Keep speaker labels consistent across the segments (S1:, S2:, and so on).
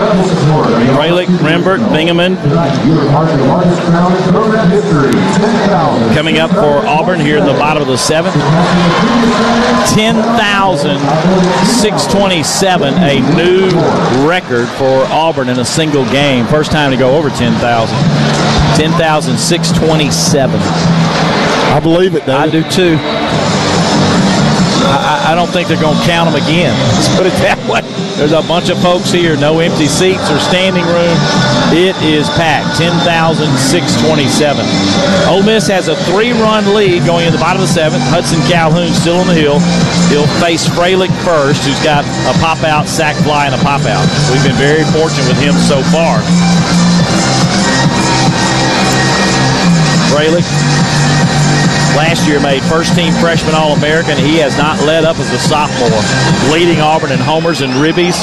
S1: Froelich, Rembert, Bingaman. Coming up for Auburn here in the bottom of the 7th. 10,627, a new record for Auburn in a single game. First time to go over 10,000. 10,627.
S2: I believe it, David.
S1: I do too. I don't think they're going to count them again. Let's put it that way. There's a bunch of folks here. No empty seats or standing room. It is packed. 10,627. Ole Miss has a 3-run lead going in the bottom of the 7th. Hudson Calhoun still on the hill. He'll face Froelich first, who's got a pop-out, sack fly, and a pop-out. We've been very fortunate with him so far. Froelich last year made first-team freshman All-American. He has not let up as a sophomore, leading Auburn in homers and ribbies.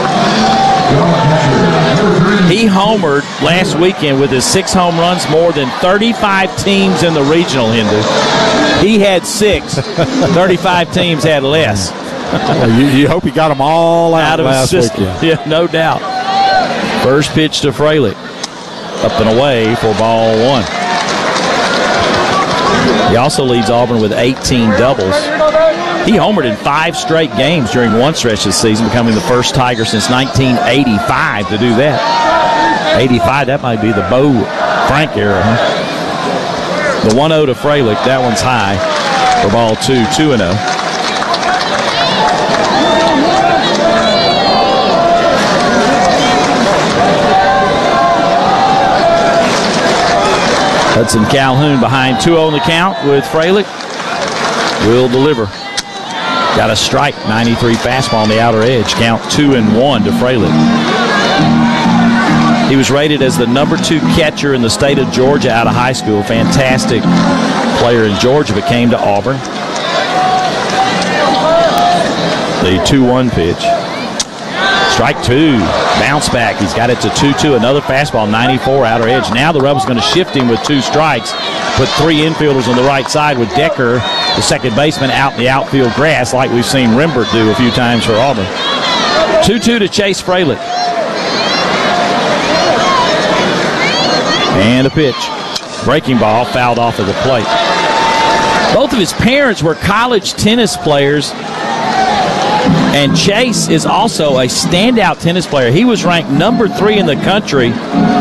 S1: He homered last weekend with his 6 home runs, more than 35 teams in the regional, Hindu. He had 6. 35 teams had less.
S2: You hope he got them all out
S1: of
S2: last
S1: his system.
S2: weekend.
S1: Yeah, no doubt. First pitch to Froelich. Up and away for ball 1. He also leads Auburn with 18 doubles. He homered in 5 straight games during one stretch this season, becoming the first Tiger since 1985 to do that. 85, that might be the Bo Frank era, huh? The 1-0 to Froelich, that one's high for ball 2, 2-0. Hudson Calhoun behind 2-0 in the count with Froelich. Will deliver. Got a strike, 93 fastball on the outer edge. Count 2-1 to Froelich. He was rated as the number 2 catcher in the state of Georgia out of high school. Fantastic player in Georgia, but came to Auburn. The 2-1 pitch. Strike 2. Bounce back. He's got it to 2-2. Another fastball, 94 outer edge. Now the Rebels going to shift him with 2 strikes. Put 3 infielders on the right side with Decker, the second baseman, out in the outfield grass like we've seen Rembert do a few times for Auburn. 2-2 to Chase Froelich. And a pitch. Breaking ball fouled off of the plate. Both of his parents were college tennis players. And Chase is also a standout tennis player. He was ranked number 3 in the country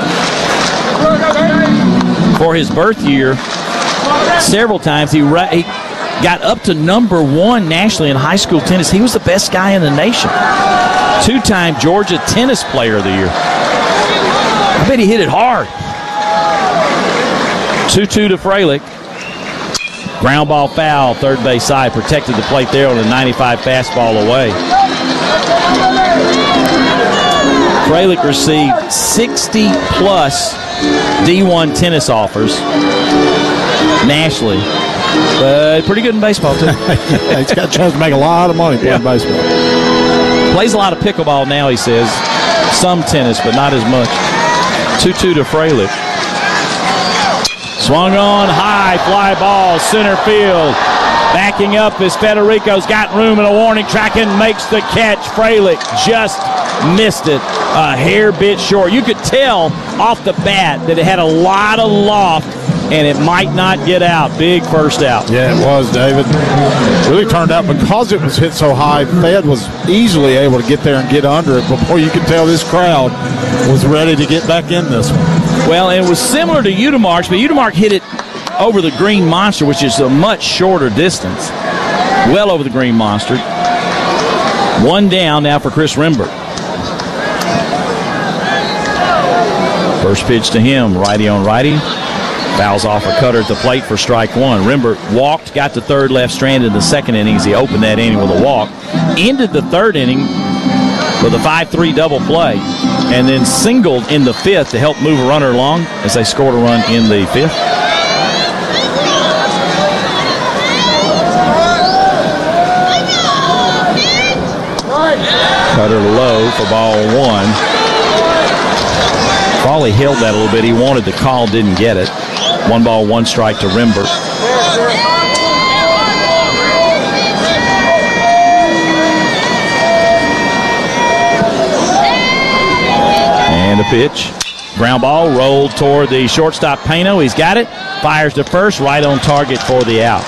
S1: for his birth year several times. He got up to number 1 nationally in high school tennis. He was the best guy in the nation. 2-time Georgia Tennis Player of the Year. I bet he hit it hard. 2-2 to Froelich. Ground ball foul, third base side, protected the plate there on a 95 fastball away. Froelich received 60-plus D1 tennis offers nationally. But pretty good in baseball, too.
S2: He's got a chance to make a lot of money playing baseball.
S1: Plays a lot of pickleball now, he says. Some tennis, but not as much. 2-2 to Froelich. Swung on high, fly ball, center field. Backing up as Federico's got room and a warning track and makes the catch. Froelich just missed it a hair bit short. You could tell off the bat that it had a lot of loft and it might not get out. Big first out.
S2: Yeah, it was, David. It really turned out because it was hit so high, Fed was easily able to get there and get under it before you could tell this crowd was ready to get back in this one.
S1: Well, it was similar to Udemark's, but Udemark hit it over the Green Monster, which is a much shorter distance. Well over the Green Monster. 1 down now for Chris Rembert. First pitch to him, righty on righty. Fouls off a cutter at the plate for strike 1. Rembert walked, got to third, left stranded in the second inning. He opened that inning with a walk. Ended the third inning with a 5-3 double play, and then singled in the 5th to help move a runner along as they scored a run in the 5th. Cutter low for ball 1. Crawley held that a little bit. He wanted the call, didn't get it. 1 ball, 1 strike to Rembert. pitch. Ground ball rolled toward the shortstop, Pano. He's got it. Fires to first, right on target for the out.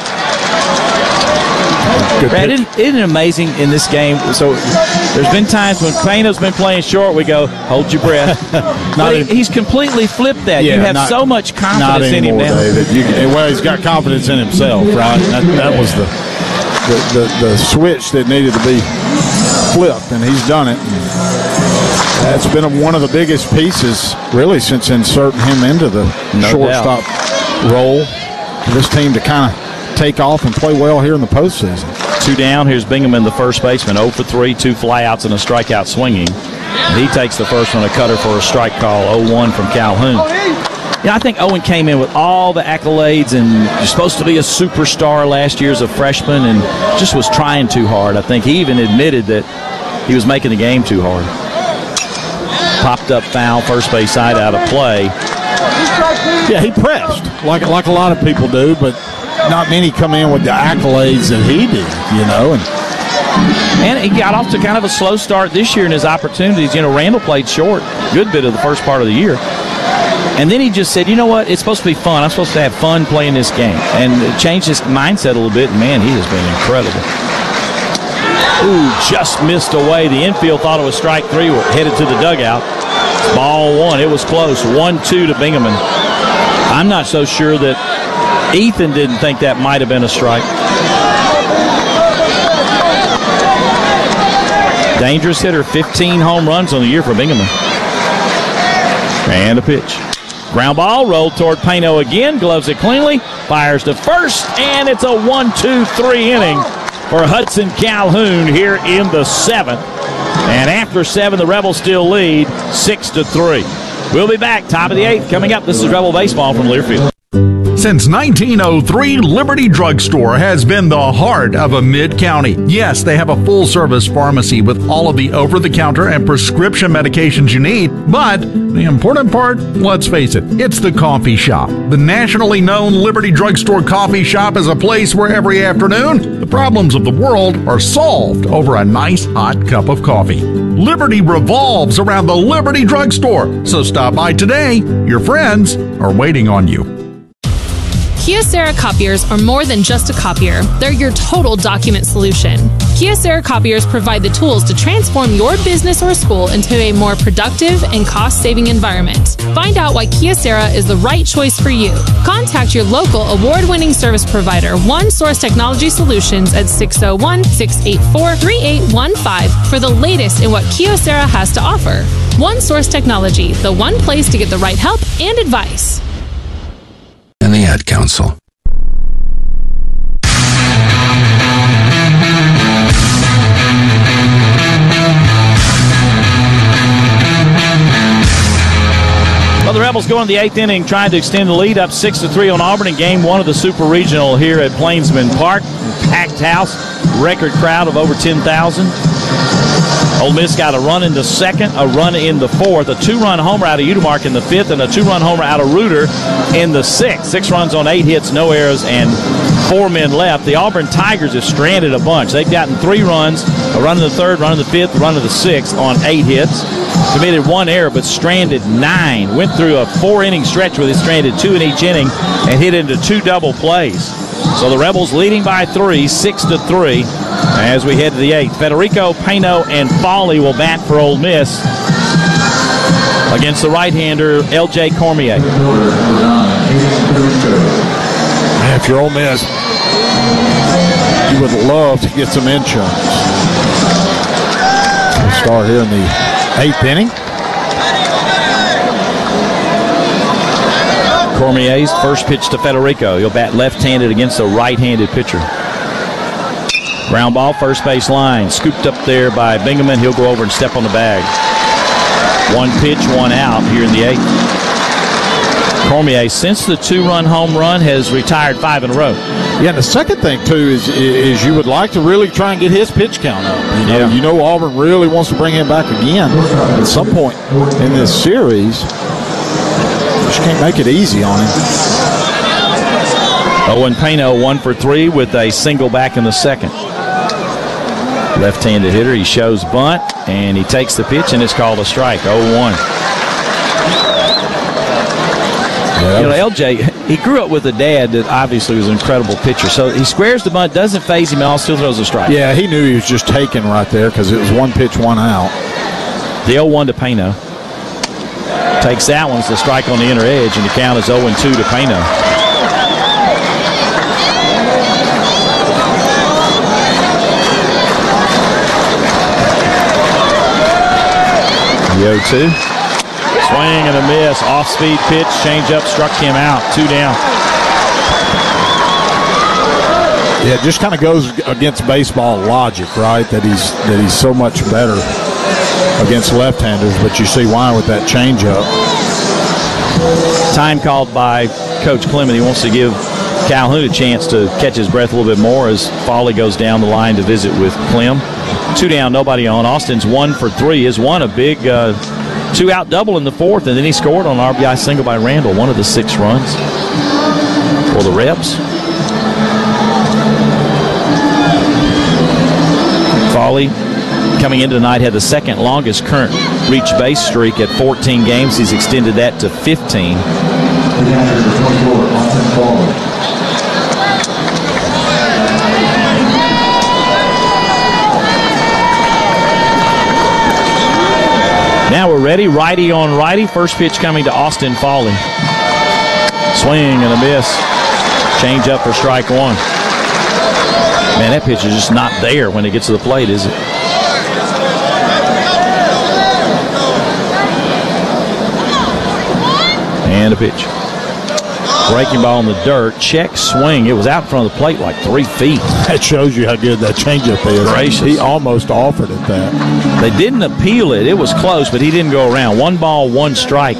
S1: Brad, isn't it amazing in this game? So there's been times when Pano's been playing short, we go, hold your breath. He's completely flipped that.
S2: Yeah,
S1: you have so much confidence in him now.
S2: Well, he's got confidence in himself, right? That was the switch that needed to be flipped, and he's done it. That's been one of the biggest pieces, really, since inserting him into the shortstop role for this team to kind of take off and play well here in the postseason.
S1: 2 down. Here's Bingaman, the first baseman, 0 for 3, 2 flyouts and a strikeout swinging. He takes the first one, a cutter for a strike call, 0-1 from Calhoun. Yeah, I think Owen came in with all the accolades and you're supposed to be a superstar last year as a freshman and just was trying too hard. I think he even admitted that he was making the game too hard. Popped up foul, first base side out of play.
S2: Yeah, he pressed like a lot of people do, but not many come in with the accolades that he did, you know.
S1: And he got off to kind of a slow start this year in his opportunities. You know, Randall played short good bit of the first part of the year. And then he just said, you know what, it's supposed to be fun. I'm supposed to have fun playing this game. And it changed his mindset a little bit, and, man, he has been incredible. Ooh, just missed away. The infield thought it was strike 3, headed to the dugout. Ball 1. It was close. 1-2 to Bingaman. I'm not so sure that Ethan didn't think that might have been a strike. Dangerous hitter, 15 home runs on the year for Bingaman. And a pitch. Ground ball rolled toward Pano again. Gloves it cleanly. Fires to first, and it's a 1-2-3 inning for Hudson Calhoun here in the 7th. And after 7, the Rebels still lead 6-3. We'll be back, top of the 8th. Coming up, this is Rebel Baseball from Learfield.
S3: Since 1903, Liberty Drugstore has been the heart of a mid-county. Yes, they have a full-service pharmacy with all of the over-the-counter and prescription medications you need, but the important part, let's face it, it's the coffee shop. The nationally known Liberty Drugstore coffee shop is a place where every afternoon, the problems of the world are solved over a nice hot cup of coffee. Liberty revolves around the Liberty Drugstore, so stop by today. Your friends are waiting on you.
S4: Kyocera copiers are more than just a copier. They're your total document solution. Kyocera copiers provide the tools to transform your business or school into a more productive and cost-saving environment. Find out why Kyocera is the right choice for you. Contact your local award-winning service provider, One Source Technology Solutions, at 601-684-3815 for the latest in what Kyocera has to offer. One Source Technology, the one place to get the right help and advice.
S5: And the Ad Council.
S1: Well, the Rebels go in the 8th inning, trying to extend the lead up 6-3 on Auburn in Game 1 of the Super Regional here at Plainsman Park. Packed house, record crowd of over 10,000. Ole Miss got a run in the 2nd, a run in the 4th, a 2-run homer out of Udemark in the 5th, and a 2-run homer out of Reuter in the 6th. 6 runs on 8 hits, no errors, and 4 men left. The Auburn Tigers have stranded a bunch. They've gotten 3 runs, a run in the 3rd, run in the 5th, a run in the 6th on 8 hits. Committed 1 error, but stranded 9. Went through a 4-inning stretch where they stranded 2 in each inning and hit into 2 double plays. So the Rebels leading by 3, 6-3, as we head to the 8th. Federico, Pano, and Foley will bat for Ole Miss against the right-hander, L.J. Cormier.
S2: If you're Ole Miss, you would love to get some insurance. We'll start here in the 8th inning.
S1: Cormier's first pitch to Federico. He'll bat left-handed against a right-handed pitcher. Ground ball, first base line. Scooped up there by Bingaman. He'll go over and step on the bag. 1 pitch, 1 out here in the 8th. Cormier, since the 2-run home run, has retired 5 in a row.
S2: Yeah, and the second thing, too, is you would like to really try and get his pitch count up. You know Auburn really wants to bring him back again at some point in this series. Just can't make it easy on him.
S1: Owen Pano 1 for 3 with a single back in the 2nd. Left-handed hitter. He shows bunt, and he takes the pitch, and it's called a strike, 0-1. LJ, he grew up with a dad that obviously was an incredible pitcher. So he squares the bunt, doesn't phase him at all, still throws a strike.
S2: Yeah, he knew he was just taken right there because it was 1 pitch, 1 out.
S1: The 0-1 to Payno. Takes that one. It's a strike on the inner edge, and the count is 0-2 to Payno. The 0-2. Swing and a miss. Off-speed pitch. Change-up struck him out. 2 down.
S2: Yeah, it just kind of goes against baseball logic, right? That he's so much better against left-handers, but you see why with that changeup.
S1: Time called by Coach Clement. He wants to give Calhoun a chance to catch his breath a little bit more as Foley goes down the line to visit with Clem. 2 down, nobody on. Austin's 1 for 3. Has won a big 2-out double in the 4th, and then he scored on an RBI single by Randall, one of the 6 runs for the Rebs. Foley, coming into tonight, had the second longest current reach base streak at 14 games. He's extended that to 15. Now we're ready. Righty on righty. First pitch coming to Austin Foley. Swing and a miss. Change up for strike 1. Man, that pitch is just not there when it gets to the plate, is it? And a pitch. Breaking ball in the dirt. Check swing. It was out in front of the plate like 3 feet.
S2: That shows you how good that changeup is.
S1: Gracious.
S2: He almost offered it that.
S1: They didn't appeal it. It was close, but he didn't go around. 1 ball, 1 strike.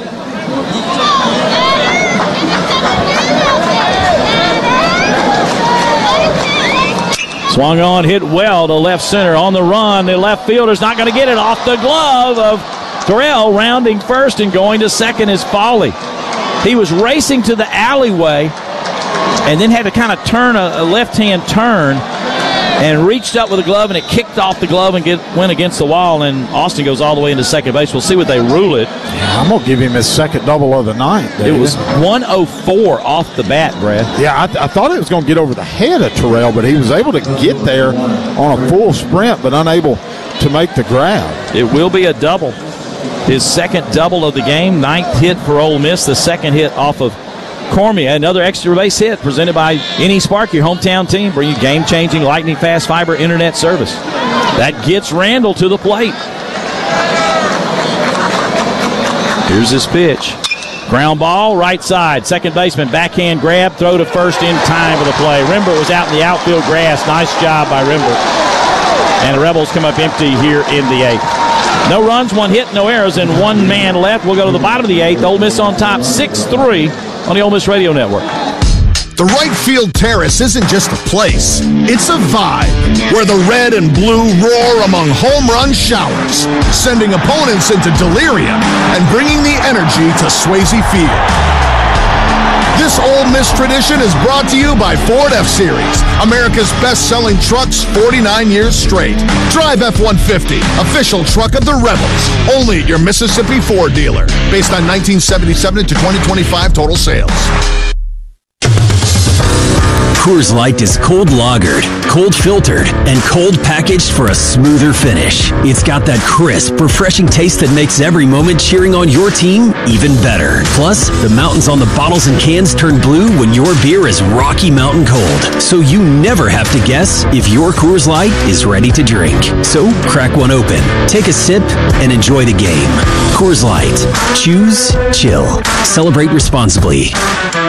S1: Swung on, hit well to left center. On the run, the left fielder's not going to get it. Off the glove of Terrell, rounding first and going to second is Foley. He was racing to the alleyway and then had to kind of turn a left-hand turn and reached up with a glove, and it kicked off the glove and went against the wall, and Austin goes all the way into second base. We'll see what they rule it.
S2: Yeah, I'm going to give him his second double of the night, David.
S1: It was 104 off the bat, Brad.
S2: Yeah, I thought it was going to get over the head of Terrell, but he was able to get there on a full sprint, but unable to make the grab.
S1: It will be a double. His second double of the game, 9th hit for Ole Miss, the second hit off of Cormier. Another extra base hit presented by NE Spark, your hometown team, bringing game-changing lightning-fast fiber internet service. That gets Randall to the plate. Here's his pitch. Ground ball, right side. Second baseman, backhand grab, throw to first in time for the play. Rembert was out in the outfield grass. Nice job by Rembert. And the Rebels come up empty here in the 8th. No runs, 1 hit, no errors, and 1 man left. We'll go to the bottom of the 8th. Ole Miss on top, 6-3 on the Ole Miss Radio Network.
S6: The right field terrace isn't just a place, it's a vibe where the red and blue roar among home run showers, sending opponents into delirium and bringing the energy to Swayze Field. This Ole Miss tradition is brought to you by Ford F-Series, America's best-selling trucks 49 years straight. Drive F-150, official truck of the Rebels, only at your Mississippi Ford dealer, based on 1977 to 2025 total sales.
S7: Coors Light is cold lagered, cold filtered, and cold packaged for a smoother finish. It's got that crisp, refreshing taste that makes every moment cheering on your team even better. Plus, the mountains on the bottles and cans turn blue when your beer is Rocky Mountain cold. So you never have to guess if your Coors Light is ready to drink. So crack one open, take a sip, and enjoy the game. Coors Light. Choose chill. Celebrate responsibly.